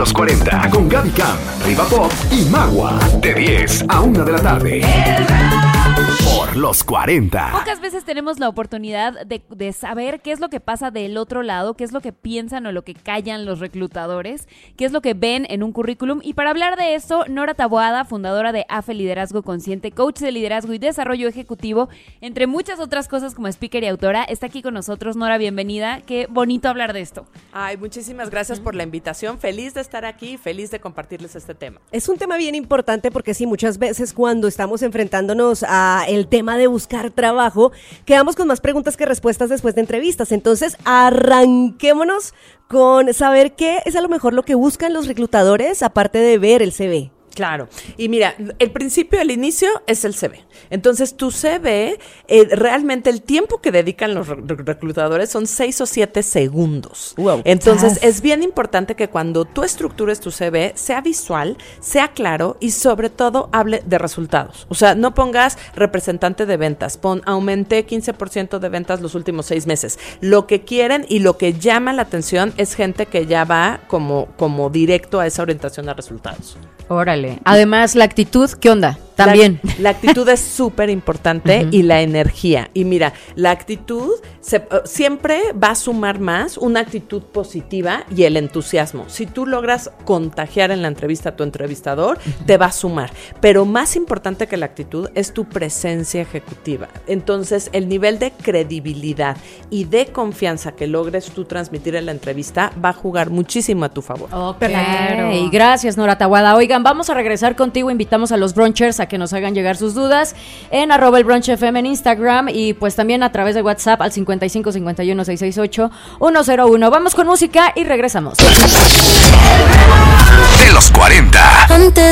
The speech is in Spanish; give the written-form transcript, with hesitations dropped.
los 40 con Gaby Cam, Riva Pop y Magua. De 10 a 1 de la tarde. Por los 40. Pocas veces tenemos la oportunidad de saber qué es lo que pasa del otro lado, qué es lo que piensan o lo que callan los reclutadores, qué es lo que ven en un currículum. Y para hablar de esto, Nora Taboada, fundadora de AFE Liderazgo Consciente, coach de liderazgo y desarrollo ejecutivo, entre muchas otras cosas como speaker y autora, está aquí con nosotros. Nora, bienvenida. Qué bonito hablar de esto. Ay, muchísimas gracias por la invitación. Feliz de estar aquí, feliz de compartirles este tema. Es un tema bien importante porque sí, muchas veces cuando estamos enfrentándonos a el tema de buscar trabajo, quedamos con más preguntas que respuestas después de entrevistas. Entonces, arranquémonos con saber qué es a lo mejor lo que buscan los reclutadores, aparte de ver el CV. Claro, y mira, el principio, el inicio es el CV. Entonces tu CV, realmente el tiempo que dedican los reclutadores son 6 o 7 segundos. Wow. Entonces es bien importante que cuando tú estructures tu CV sea visual, sea claro y sobre todo hable de resultados. O sea, no pongas representante de ventas, pon aumenté 15% de ventas los últimos 6 meses. Lo que quieren y lo que llama la atención es gente que ya va como directo a esa orientación a resultados. Órale. Además, la actitud, ¿qué onda? También. La actitud es súper importante y la energía. Y mira, la actitud siempre va a sumar más una actitud positiva y el entusiasmo. Si tú logras contagiar en la entrevista a tu entrevistador, te va a sumar. Pero más importante que la actitud es tu presencia ejecutiva. Entonces, el nivel de credibilidad y de confianza que logres tú transmitir en la entrevista va a jugar muchísimo a tu favor. Ok, claro. Gracias, Nora Taboada. Oigan, vamos a regresar contigo. Invitamos a los brunchers a que nos hagan llegar sus dudas en @elbrunchfm en Instagram y pues también a través de WhatsApp al 55 51 668 101. Vamos con música y regresamos. De los 40. Antes